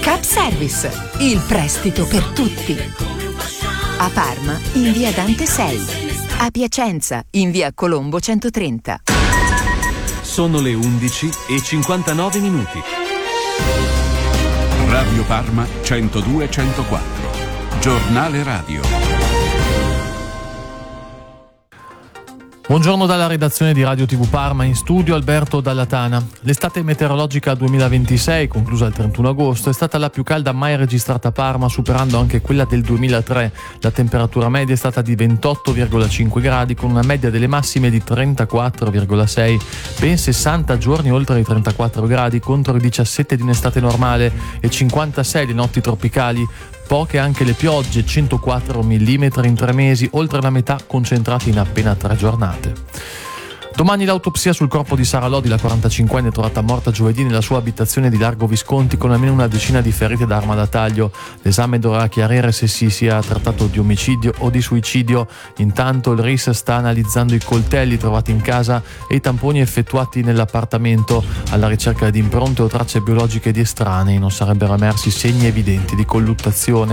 Cap Service, il prestito per tutti. A Parma in via Dante 6, a Piacenza in via Colombo 130. Sono le 11:59. Radio Parma 102-104, giornale radio. Buongiorno dalla redazione di Radio TV Parma, in studio Alberto Dallatana. L'estate meteorologica 2026, conclusa il 31 agosto, è stata la più calda mai registrata a Parma, superando anche quella del 2003. La temperatura media è stata di 28,5 gradi, con una media delle massime di 34,6, ben 60 giorni oltre i 34 gradi contro i 17 di un'estate normale e 56 le notti tropicali. Poche anche le piogge, 104 mm in 3 mesi, oltre la metà concentrati in appena 3 giornate. Domani l'autopsia sul corpo di Sara Lodi, la 45enne trovata morta giovedì nella sua abitazione di Largo Visconti con almeno una decina di ferite da arma da taglio. L'esame dovrà chiarire se si sia trattato di omicidio o di suicidio. Intanto il RIS sta analizzando i coltelli trovati in casa e i tamponi effettuati nell'appartamento alla ricerca di impronte o tracce biologiche di estranei. Non sarebbero emersi segni evidenti di colluttazione.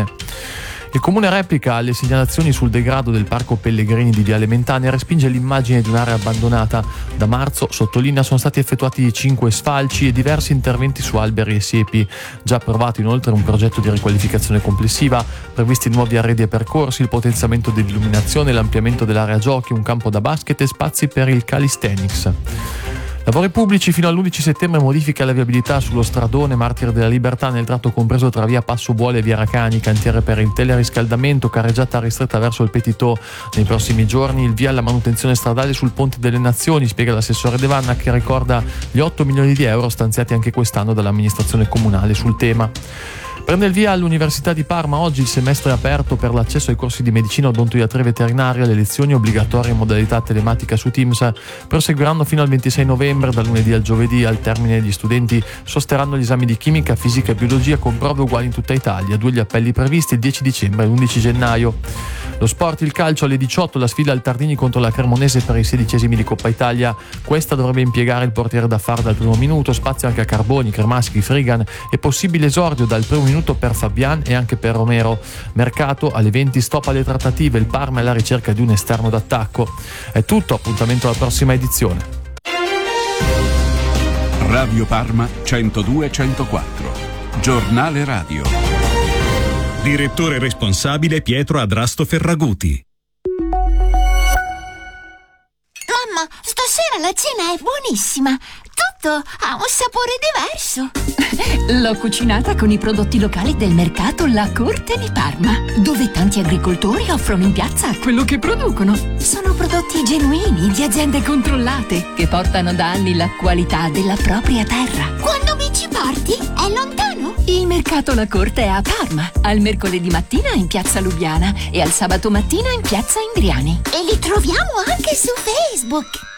Il comune replica alle segnalazioni sul degrado del Parco Pellegrini di Viale Mentana e respinge l'immagine di un'area abbandonata. Da marzo, sottolinea, sono stati effettuati 5 sfalci e diversi interventi su alberi e siepi. Già approvato inoltre un progetto di riqualificazione complessiva, previsti nuovi arredi e percorsi, il potenziamento dell'illuminazione, l'ampliamento dell'area giochi, un campo da basket e spazi per il calisthenics. Lavori pubblici fino all'11 settembre, modifica la viabilità sullo stradone Martiri della Libertà nel tratto compreso tra via Passo Buole e via Racani, cantiere per il teleriscaldamento, carreggiata ristretta verso il Petitò. Nei prossimi giorni il via alla manutenzione stradale sul Ponte delle Nazioni, spiega l'assessore De Vanna, che ricorda gli 8 milioni di euro stanziati anche quest'anno dall'amministrazione comunale sul tema. Prende il via all'Università di Parma oggi il semestre aperto per l'accesso ai corsi di medicina, odontoiatria veterinaria. Le lezioni obbligatorie in modalità telematica su Teams proseguiranno fino al 26 novembre, dal lunedì al giovedì. Al termine gli studenti sosterranno gli esami di chimica, fisica e biologia con prove uguali in tutta Italia. 2 gli appelli previsti, il 10 dicembre e l'11 gennaio. Lo sport, il calcio alle 18, la sfida al Tardini contro la Cremonese per i 16esimi di Coppa Italia. Questa dovrebbe impiegare il portiere da far dal primo minuto, spazio anche a Carboni, Cremaschi, Frigan e possibile esordio dal primo minuto per Fabian e anche per Romero. Mercato alle 20, stop alle trattative, il Parma è alla ricerca di un esterno d'attacco. È tutto, appuntamento alla prossima edizione. Radio Parma 102-104, giornale radio. Direttore responsabile Pietro Adrasto Ferraguti. Mamma, stasera la cena è buonissima. Tutto ha un sapore diverso. L'ho cucinata con i prodotti locali del mercato La Corte di Parma, dove tanti agricoltori offrono in piazza quello che producono. Sono prodotti genuini di aziende controllate che portano da anni la qualità della propria terra. Quando mi ci porti? È lontano? Il mercato La Corte è a Parma, al mercoledì mattina in piazza Lubiana e al sabato mattina in piazza Indriani. E li troviamo anche su Facebook.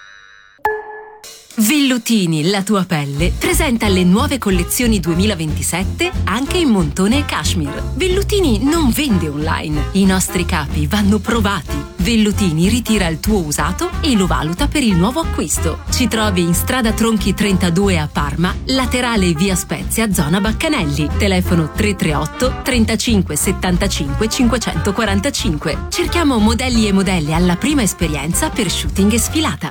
Vellutini, la tua pelle, presenta le nuove collezioni 2027 anche in montone e cashmere. Vellutini non vende online, i nostri capi vanno provati. Vellutini ritira il tuo usato e lo valuta per il nuovo acquisto. Ci trovi in strada Tronchi 32 a Parma, laterale via Spezia, zona Baccanelli. Telefono 338 35 75 545. Cerchiamo modelli e modelle alla prima esperienza per shooting e sfilata.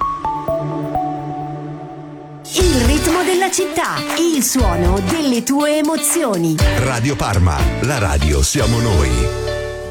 Il ritmo della città, il suono delle tue emozioni. Radio Parma, la radio siamo noi.